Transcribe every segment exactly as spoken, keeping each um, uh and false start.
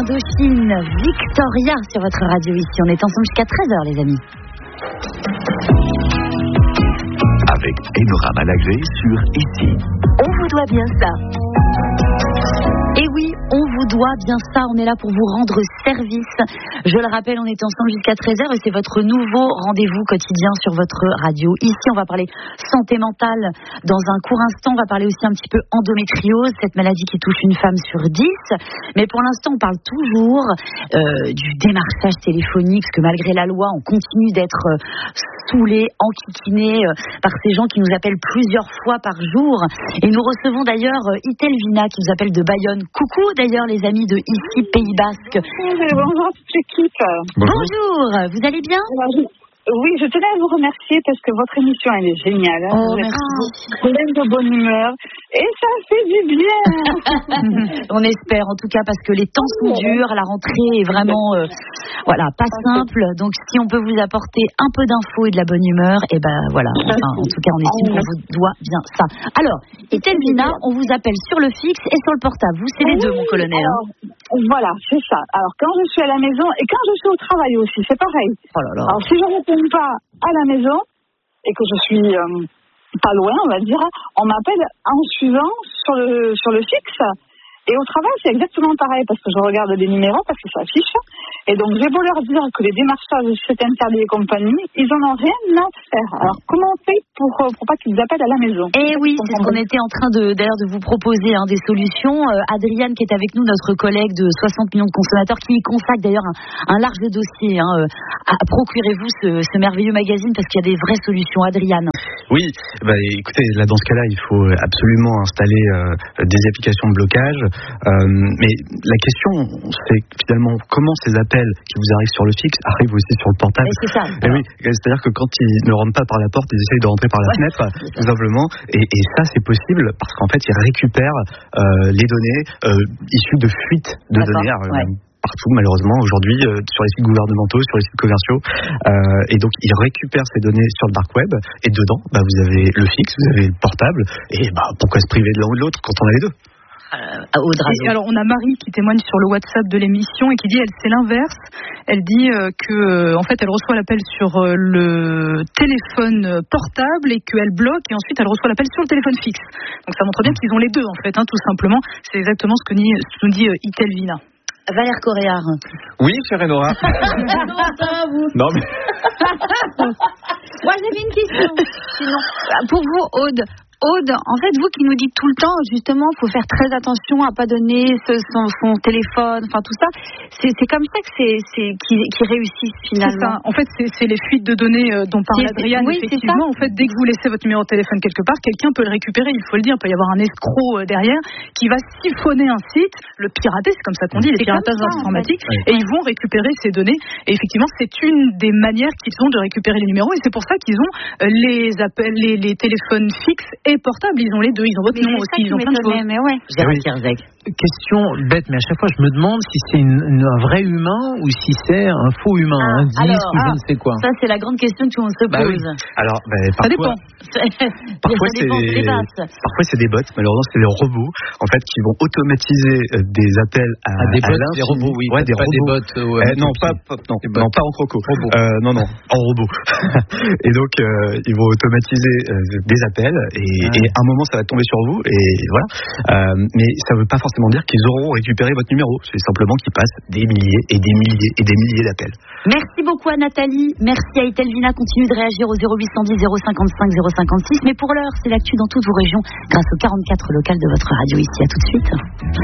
Indochine, Victoria sur votre radio ici. On est ensemble jusqu'à treize heures, les amis. Avec Enora Malagré sur Ici. On vous doit bien ça. Et oui, on vous doit bien ça, on est là pour vous rendre service. Je le rappelle, on est ensemble jusqu'à treize heures et c'est votre nouveau rendez-vous quotidien sur votre radio. Ici, on va parler santé mentale dans un court instant. On va parler aussi un petit peu endométriose, cette maladie qui touche une femme sur dix. Mais pour l'instant, on parle toujours euh, du démarchage téléphonique, parce que malgré la loi, on continue d'être euh, saoulés, enquiquinés euh, par ces gens qui nous appellent plusieurs fois par jour. Et nous recevons d'ailleurs euh, Itelvina qui nous appelle de Bayonne. Coucou d'ailleurs les amis de Ici Pays Basque. Bonjour toute l'équipe. Bonjour, vous allez bien? Oui, je tenais à vous remercier parce que votre émission elle est géniale. Hein. Oh, vous merci. êtes plein de bonne humeur et ça fait du bien. On espère en tout cas parce que les temps sont durs, la rentrée est vraiment euh, voilà, pas simple. Donc si on peut vous apporter un peu d'infos et de la bonne humeur, et ben voilà. Enfin, en tout cas, on estime qu'on vous doit bien ça. Alors, Itelvina, on vous appelle sur le fixe et sur le portable. Vous c'est les deux, mon colonel. Alors, voilà, c'est ça. Alors quand je suis à la maison et quand je suis au travail aussi, c'est pareil. Oh là là. Alors si je réponds pas à la maison et que je suis euh, pas loin, on va dire, on m'appelle en suivant sur le sur le fixe. Et au travail, c'est exactement pareil parce que je regarde les numéros parce que ça affiche. Et donc j'ai beau leur dire que les démarchages c'est interdit et compagnie, ils en ont rien à faire. Alors comment on fait pour pour pas qu'ils appellent à la maison? Eh oui, c'est ce qu'on était en train de d'ailleurs de vous proposer hein, des solutions. Euh, Adriane qui est avec nous, notre collègue de soixante millions de consommateurs, qui y consacre d'ailleurs un, un large dossier. Hein, euh, à, procurez-vous ce, ce merveilleux magazine parce qu'il y a des vraies solutions. Adriane. Oui, bah écoutez, là dans ce cas-là, il faut absolument installer euh, des applications de blocage. Euh, mais la question, c'est finalement comment ces appels qui vous arrivent sur le fixe arrivent aussi sur le portable. Et c'est ça. Et oui, c'est-à-dire que quand ils ne rentrent pas par la porte, ils essayent de rentrer par la ouais, fenêtre, tout simplement. Et, et ça, c'est possible parce qu'en fait, ils récupèrent euh, les données euh, issues de fuites de D'accord. données. Alors, ouais. Partout malheureusement aujourd'hui euh, sur les sites gouvernementaux, sur les sites commerciaux euh, et donc ils récupèrent ces données sur le dark web et dedans bah, vous avez le fixe, vous avez le portable et bah, pourquoi se priver de l'un ou de l'autre quand on a les deux. Et alors on a Marie qui témoigne sur le WhatsApp de l'émission et qui dit elle c'est l'inverse. Elle dit euh, que euh, en fait elle reçoit l'appel sur euh, le téléphone portable et qu'elle bloque et ensuite elle reçoit l'appel sur le téléphone fixe. Donc ça montre bien qu'ils ont les deux en fait, hein, tout simplement. C'est exactement ce que nous, ce que nous dit euh, Itelvina. Valère Coréard. Oui, chère Enora. Non mais. Moi j'avais une question. Sinon, pour vous, Aude. Aude, en fait, vous qui nous dites tout le temps, justement, il faut faire très attention à pas donner ce, son, son téléphone, enfin tout ça. C'est, c'est comme ça que c'est, c'est qui, qui réussissent finalement. C'est ça. En fait, c'est, c'est les fuites de données euh, dont parle Adriane. Oui, effectivement, en fait, dès que vous laissez votre numéro de téléphone quelque part, quelqu'un peut le récupérer. Il faut le dire, il peut y avoir un escroc euh, derrière qui va siphonner un site, le pirater, c'est comme ça qu'on dit, les piratages informatiques, en fait. Et ils vont récupérer ces données. Et effectivement, c'est une des manières qu'ils ont de récupérer les numéros. Et c'est pour ça qu'ils ont euh, les appels, les, les téléphones fixes et portables, ils ont les deux, ils ont votre mais nom aussi, ils ont plein de choses. Mais ouais. Gérard Kierzek. Question bête, mais à chaque fois je me demande si c'est une, une, un vrai humain ou si c'est un faux humain, ah, un disque alors, ou je ah, ne sais quoi. Ça c'est la grande question que tout le monde se pose. Bah oui. Alors, bah, parfois, ça dépend. Parfois, ça dépend c'est des parfois c'est des bots, malheureusement c'est des robots en fait qui vont automatiser des appels à, ah, des à bots, des robots, oui, ouais, des pas robots. Des bots, euh, euh, non, pas, pas, non, non, pas en croco. Euh, non, non, en robot. Et donc euh, ils vont automatiser euh, des appels et, ah. et à un moment ça va tomber sur vous et voilà. Euh, mais ça ne veut pas forcément dire qu'ils auront récupéré votre numéro. C'est simplement qu'ils passent des milliers et des milliers et des milliers d'appels. Merci beaucoup à Nathalie. Merci à Itelvina. Continue de réagir au zéro huit cent dix zéro cinquante-cinq zéro cinquante-six. Mais pour l'heure, c'est l'actu dans toutes vos régions grâce aux quarante-quatre locales de votre radio ici. À tout de suite.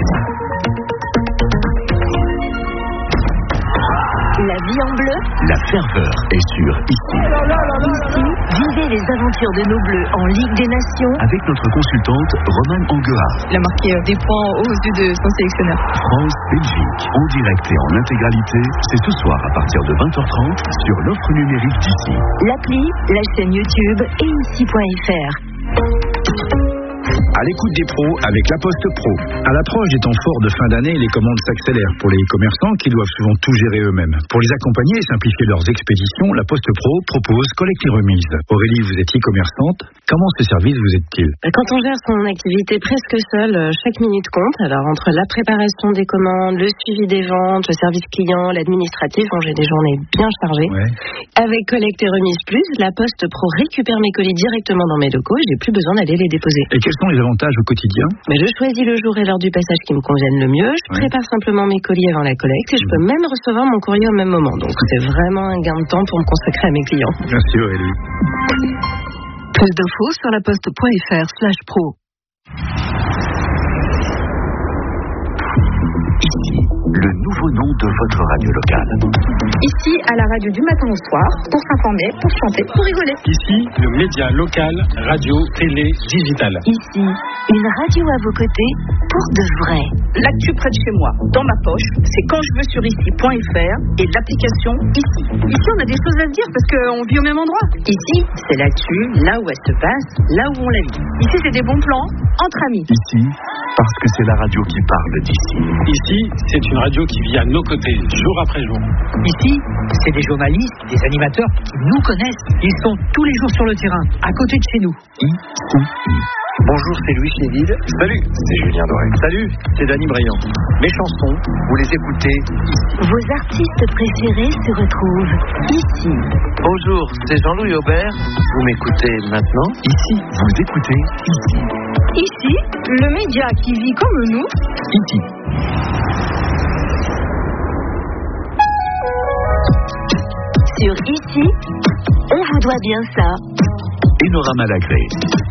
La vie en bleu. La ferveur est sur Ici. Ici, vivez les aventures de nos bleus en Ligue des Nations avec notre consultante Romane Anguera. Il a marqué des points aux yeux de son sélectionneur. France-Belgique, en direct et en intégralité, c'est ce soir à partir de vingt heures trente sur l'offre numérique d'Ici. L'appli, la chaîne YouTube et ici point f r. À l'écoute des pros avec La Poste Pro. À l'approche des temps forts de fin d'année, les commandes s'accélèrent pour les commerçants qui doivent souvent tout gérer eux-mêmes. Pour les accompagner et simplifier leurs expéditions, La Poste Pro propose collecte et remise. Aurélie, vous êtes e-commerçante. Comment ce service vous aide-t-il? Quand on gère son activité presque seul, chaque minute compte. Alors entre la préparation des commandes, le suivi des ventes, le service client, l'administratif, bon, j'ai des journées bien chargées. Ouais. Avec collecte et remise plus, La Poste Pro récupère mes colis directement dans mes locaux et j'ai plus besoin d'aller les déposer. Et quels sont les avantages au quotidien? Mais je choisis le jour et l'heure du passage qui me conviennent le mieux. Je ouais. prépare simplement mes colis avant la collecte et je peux même recevoir mon courrier au même moment. Donc c'est vraiment un gain de temps pour me consacrer à mes clients. Merci Aurélie. Plus d'infos sur laposte.fr slash pro. Ici, le nouveau nom de votre radio locale. Ici, à la radio du matin au soir, pour s'informer, pour chanter, pour rigoler. Ici, le média local, radio, télé, digital. Ici, une radio à vos côtés, pour de vrai. L'actu près de chez moi, dans ma poche, c'est quand je veux sur ici.fr et l'application Ici. Ici, on a des choses à se dire parce qu'on vit au même endroit. Ici, c'est l'actu, là où elle se passe, là où on la vit. Ici, c'est des bons plans, entre amis. Ici, parce que c'est la radio qui parle d'ici. Ici, c'est une radio qui vit à nos côtés, jour après jour. Ici, c'est des journalistes, des animateurs qui nous connaissent. Ils sont tous les jours sur le terrain, à côté de chez nous. Ici. Bonjour, c'est Louis Chéville. Salut, c'est Julien Doré. Salut, c'est Dany Briand. Mes chansons, vous les écoutez ici. Vos artistes préférés se retrouvent ici. Bonjour, c'est Jean-Louis Aubert. Vous m'écoutez maintenant? Ici, vous écoutez ici. Ici, le média qui vit comme nous. Ici. Sur Ici, on vous doit bien ça. Enora Malagré.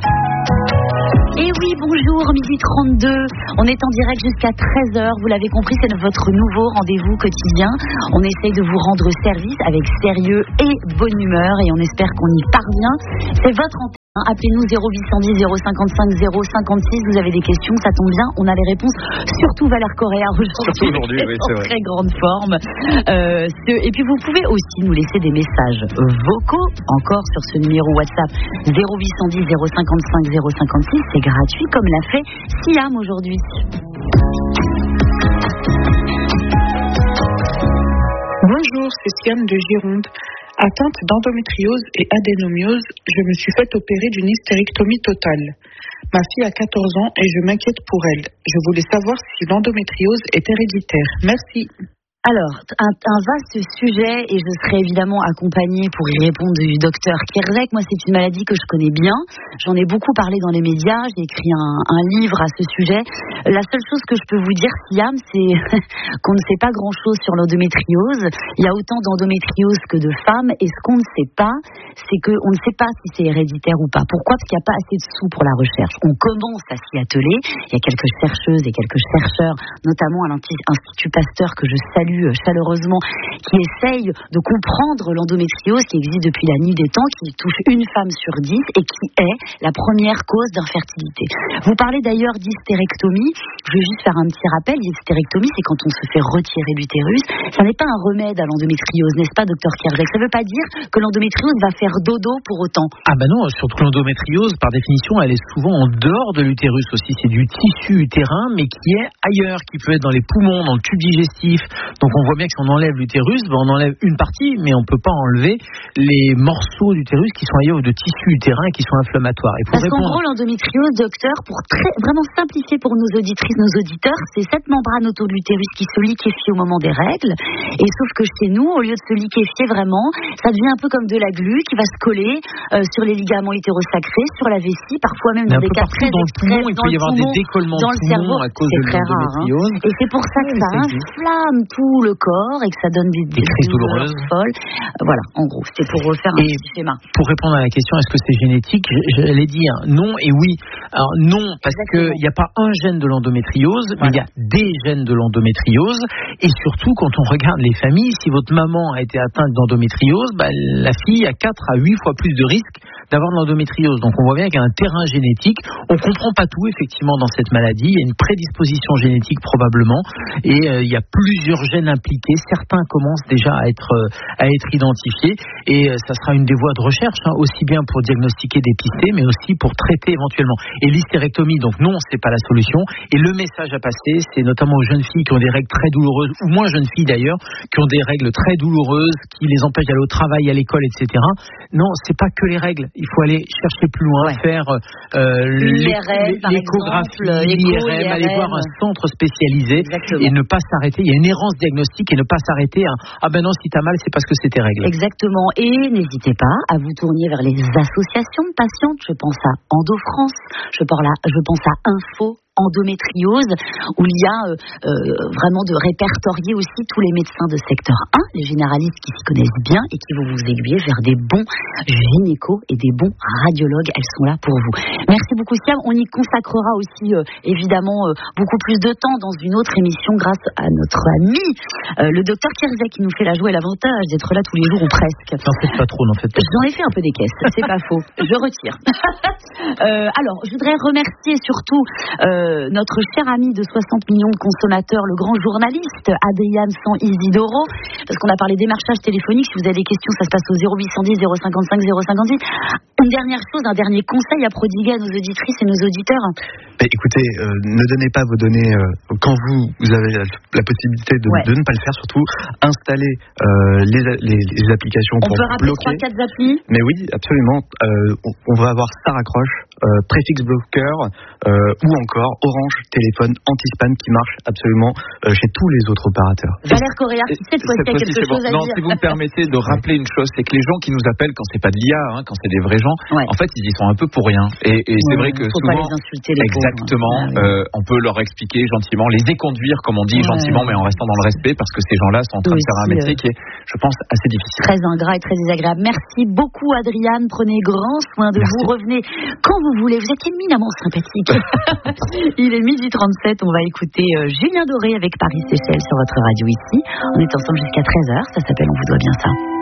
Et oui, bonjour, midi trente-deux. On est en direct jusqu'à treize heures. Vous l'avez compris, c'est votre nouveau rendez-vous quotidien. On essaye de vous rendre service avec sérieux et bonne humeur et on espère qu'on y parvient. C'est votre antenne. Appelez-nous zéro huit cent dix zéro cinquante-cinq zéro cinquante-six. Vous avez des questions, ça tombe bien. On a les réponses. Surtout Valère Correa aujourd'hui. Surtout aujourd'hui, oui, c'est en vrai. très grande forme. Euh, ce, et puis vous pouvez aussi nous laisser des messages vocaux encore sur ce numéro WhatsApp zéro huit cent dix zéro cinquante-cinq zéro cinquante-six. C'est gratuit comme l'a fait Siam aujourd'hui. Bonjour, c'est Siam de Gironde. Atteinte d'endométriose et adénomiose, je me suis fait opérer d'une hystérectomie totale. Ma fille a quatorze ans et je m'inquiète pour elle. Je voulais savoir si l'endométriose est héréditaire. Merci. Alors, un, un vaste sujet et je serai évidemment accompagnée pour y répondre du docteur Kierzek. Moi, c'est une maladie que je connais bien. J'en ai beaucoup parlé dans les médias. J'ai écrit un, un livre à ce sujet. La seule chose que je peux vous dire, Siam, c'est qu'on ne sait pas grand-chose sur l'endométriose. Il y a autant d'endométriose que de femmes. Et ce qu'on ne sait pas, c'est qu'on ne sait pas si c'est héréditaire ou pas. Pourquoi? Parce qu'il n'y a pas assez de sous pour la recherche. On commence à s'y atteler. Il y a quelques chercheuses et quelques chercheurs, notamment à l'Institut Pasteur, que je salue chaleureusement, qui essayent de comprendre l'endométriose qui existe depuis la nuit des temps, qui touche une femme sur dix et qui est la première cause d'infertilité. Vous parlez d'ailleurs d'hystérectomie. Je vais juste faire un petit rappel. L'hystérectomie, c'est quand on se fait retirer l'utérus. Ça n'est pas un remède à l'endométriose, n'est-ce pas, docteur Kierzek? Ça ne veut pas dire que l'endométriose va faire dodo pour autant. Ah ben non, surtout l'endométriose, par définition, elle est souvent en dehors de l'utérus aussi. C'est du tissu utérin, mais qui est ailleurs, qui peut être dans les poumons, dans le tube digestif. Donc on voit bien que si on enlève l'utérus, ben on enlève une partie, mais on ne peut pas enlever les morceaux d'utérus qui sont ailleurs de tissu utérin et qui sont inflammatoires. Et pour Parce répondre... qu'en gros, l'endométriose, docteur, pour très, vraiment simplifier pour nos auditrices, nos auditeurs, c'est cette membrane autour de l'utérus qui se liquéfie au moment des règles. Et sauf que chez nous, au lieu de se liquéfier vraiment, ça devient un peu comme de la glu qui va se coller euh, sur les ligaments utérosacrés, sur la vessie, parfois même dans des cas très extrêmes, il peut y avoir des décollements dans le cerveau, à cause c'est de très rare. Hein. Et c'est pour ça que ça inflamme tout le corps et que ça donne des, des, des crises douloureuses folles. Voilà, en gros, c'est pour refaire un et petit schéma. Pour répondre à la question, est-ce que c'est génétique? Je, je l'ai dit, hein, non et oui. Alors non, parce qu'il n'y a pas un gène de l'endométriose, voilà. Mais il y a des gènes de l'endométriose. Et surtout, quand on regarde les familles, si votre maman a été atteinte d'endométriose, bah, la fille a quatre à huit fois plus de risques d'avoir de l'endométriose. Donc on voit bien qu'il y a un terrain génétique. On ne comprend pas tout, effectivement, dans cette maladie. Il y a une prédisposition génétique, probablement. Et euh, il y a plusieurs gènes gènes impliqués. Certains commencent déjà à être, à être identifiés et ça sera une des voies de recherche, hein, aussi bien pour diagnostiquer, dépister, mais aussi pour traiter éventuellement. Et l'hystérectomie, donc non, c'est pas la solution. Et le message à passer, c'est notamment aux jeunes filles qui ont des règles très douloureuses, ou moins jeunes filles d'ailleurs, qui ont des règles très douloureuses, qui les empêchent d'aller au travail, à l'école, et cetera. Non, c'est pas que les règles. Il faut aller chercher plus loin, ouais. faire euh, l'échographie, l'I R M, aller voir un centre spécialisé. Exactement. Et ne pas s'arrêter. Il y a une errance diagnostique et ne pas s'arrêter à ah ben non, si t'as mal, c'est parce que c'est tes règles. Exactement. Et n'hésitez pas à vous tourner vers les associations de patientes. Je pense à EndoFrance, je pense à, je pense à Info endométriose, où il y a euh, euh, vraiment de répertorier aussi tous les médecins de secteur un, les généralistes qui s'y connaissent bien et qui vont vous aiguiller vers des bons gynécos et des bons radiologues. Elles sont là pour vous. Merci beaucoup, Siam. On y consacrera aussi euh, évidemment euh, beaucoup plus de temps dans une autre émission grâce à notre ami euh, le docteur Kierzek qui nous fait la joie et l'avantage d'être là tous les jours ou presque. N'en faites pas trop, n'en faites pas. J'en ai fait un peu des caisses, c'est pas faux. Je retire. euh, alors, je voudrais remercier surtout euh, notre cher ami de soixante millions de consommateurs, le grand journaliste Adrian San Isidoro, parce qu'on a parlé démarchage téléphonique. Si vous avez des questions, ça se passe au zéro huit cent dix zéro cinquante-cinq zéro cinquante-six. Une dernière chose, un dernier conseil à prodiguer à nos auditrices et nos auditeurs. Mais écoutez, euh, ne donnez pas vos données euh, quand vous, vous avez la, la possibilité de, ouais. de ne pas le faire. Surtout, installez euh, les, les, les applications on pour peut rappeler bloquer. trois quatre applis. Mais oui, absolument. Euh, on, on va avoir ça raccroche, euh, préfixe bloqueur euh, ou encore Orange téléphone anti-spam qui marche absolument euh, chez tous les autres opérateurs. Valère Correa, si cette fois-ci il y a quelque chose bon. à non, dire. Si vous me permettez de rappeler une chose, c'est que les gens qui nous appellent quand c'est pas de l'I A, hein, quand c'est des vrais gens, ouais. en fait ils y sont un peu pour rien. Et, et c'est ouais, vrai que faut souvent, pas les insulter, les exactement, pauvres. Ah, oui. euh, on peut leur expliquer gentiment, les éconduire comme on dit ouais. gentiment, mais en restant dans le respect, parce que ces gens-là sont en train oui, de faire un métier euh... qui est, je pense, assez difficile. Très ingrat et très désagréable. Merci beaucoup, Adriane. Prenez grand soin de Merci. vous. Revenez quand vous voulez. Vous êtes éminemment sympathique. Il est midi trente-sept. On va écouter euh, Julien Doré avec Paris Seychelles sur votre radio ici. On est ensemble jusqu'à treize heures. Ça s'appelle On vous doit bien ça.